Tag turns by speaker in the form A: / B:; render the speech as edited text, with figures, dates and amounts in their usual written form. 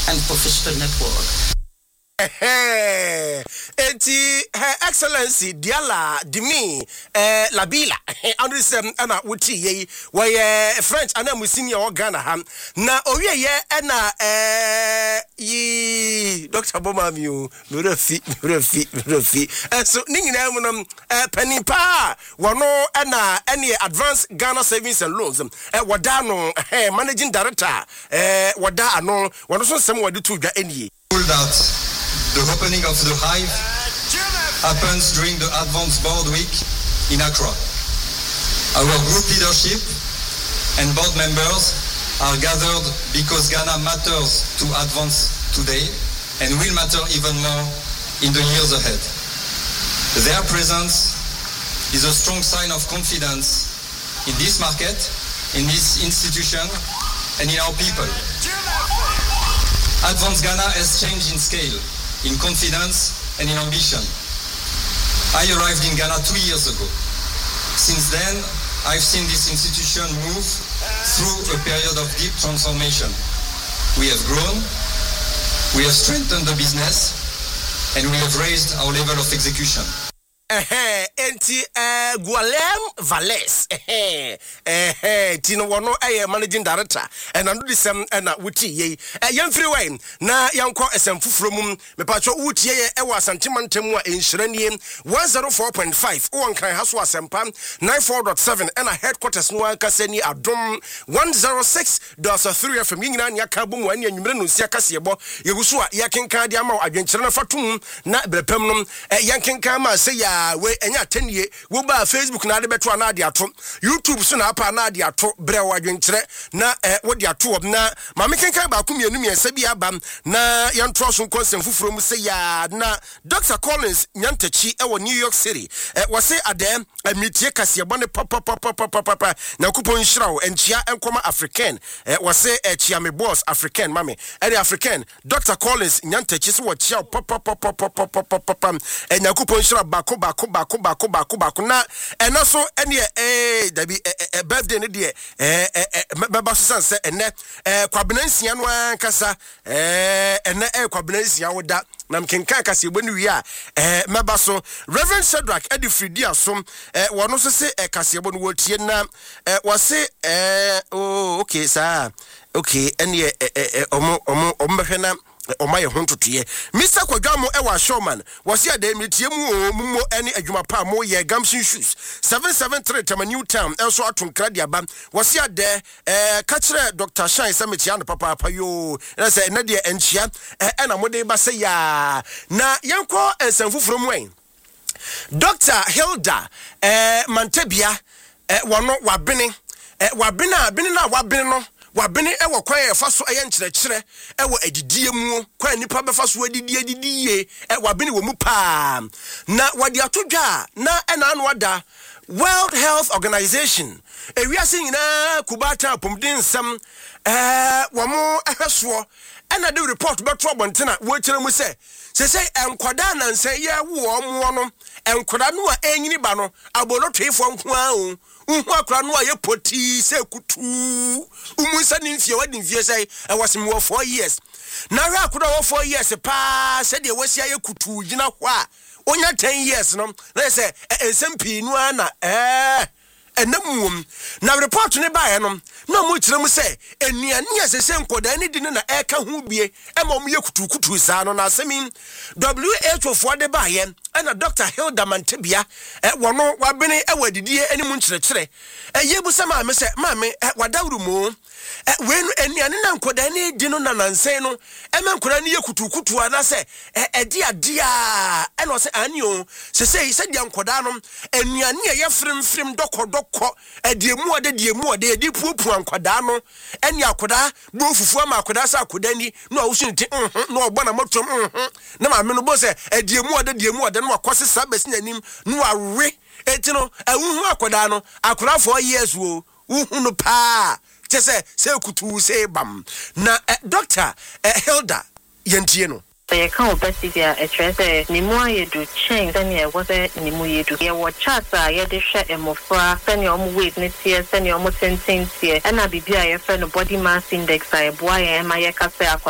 A: and professional network.
B: Enti Her Excellency Diala Dimi Labila Andresem ana wuti ye we French ana musini o Ghana ham na owie ye na yi Dr. Bomamiu Murafi so ningina mu no panipa wono na any advanced Ghana savings and loans wada no managing director wada ano wono so sem wadi to dwa enie
C: that the opening of the hive happens during the Advanced Board Week in Accra. Our group leadership and board members are gathered because Ghana matters to Advance today and will matter even more in the years ahead. Their presence is a strong sign of confidence in this market, in this institution, and in our people. Advance Ghana has changed in scale, in confidence, and in ambition. I arrived in Ghana 2 years ago. Since then, I've seen this institution move through a period of deep transformation. We have grown, we have strengthened the business, and we have raised our level of execution.
B: Enti Gualem Valles Tino wono managing director and ando disem na wuti ye yemfiri wen na yanko esemfufuro mum me pacho wuti ye e wasantimantemu a enhiranie 104.5 wonkan haso asempa 94.7 and a headquarters no ankasani adom 106.3 FM nyina nya ka bomu ani anwumre no sia kasebo yeguso a yakenka dia ma adwenkyere na fatum na brepam no yankenka ma se ya we enya tenie wo ba Facebook na de beto na de ato YouTube so na apa na de ato bre wa dwenkyere na wo de ato na ma mekenka ba ko mienu miensa bi abam na yantro so konsem fufuro mu se ya na Dr. Collins Nyantachi e wo New York City wo se ade amitie kasebo ne papa na kupon hirawo enchia enkoma African wo se chia me boss African mame e African Dr. Collins Nyantachi so wo chia papa enya kupon hirawo bako na eno so ene dabi birthday ne de meba so sanse ene kwabenansia no ankasa ene kwabenansia woda na mkenka kase bonu wi a meba so Reverend Shadrack Edifridi asom wono so se kase bonu wotie na wose okay sir okay ene omo behena Omaye hontotoye Mr. Kwadwamo ewa Showman wasi ade mitie mu mumo ene adwuma pa mo ye Gamson Shoes 773 Tama New Town enso atonkra dia ba wasi ade ka kire Dr. Shine Sametia no papa yo na se na de enchia na mode ba se ya na yanko ensanfufuro mu en Dr. Hilda Mantabia wono wabene na wabene no wabene ewo kwan efa so eye nkyerɛkyerɛ ewo adidie mu kwan nipa befa so adidie wabene wo mu pa na wadi atodwa na ena anu wada World Health Organization ewiase nyina kubata pomdin nsam wo mo ehweso ena de report beto bontena wo kyerɛ mu se enkwada na nse ye wo mo no enkwada no a enyini ba no abolotwefo nko a o unhu akra no aye poti se kutu umunsa ni mfie wadi mfie sai wasem wo 4 years na hwa akra wo 4 years pa se de wasi aye kutu gina ho a onya 10 years no na se ensempi nu ana enamum na report ne ba ye no na mo kyerem se enuane asese nkoda ne di na eka ho bie ema mo ye kutu saa no na asemi WHO fo de ba ye ana Dr. Hilda Mantabia wono wabene ewadidie animu nkyerɛkyerɛ yebu se ma me se ma me wadawru mo wenu enuane na nkoda ne di no na nansen no ema nkoda ne ye kutu ana se edi ade a eno se anio se dia nkoda no enuane ye frem dokɔ diemu ade edi puopu ankoda no eni akoda bo fufu ama akoda sa akoda ni no awusunti no ogbo na motom na ma me no bo se diemu ade no akwose sabesi nanim no awe eti no awuhu akoda no akora 4 years wo uhu no pa tese se kutu se bam na Dr. Hilda yentie no
D: I can't obesity a treasure ni mo yedu change than ye was a ni mo yedu ye wa chata ye de share emofra send your weight ne tie send your mo 10 tie and na bibia ye friend body mass index I boy e ma ye ka se